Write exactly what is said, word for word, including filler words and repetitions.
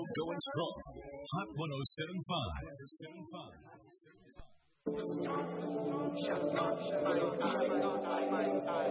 Going strong. Hot one oh seven point five.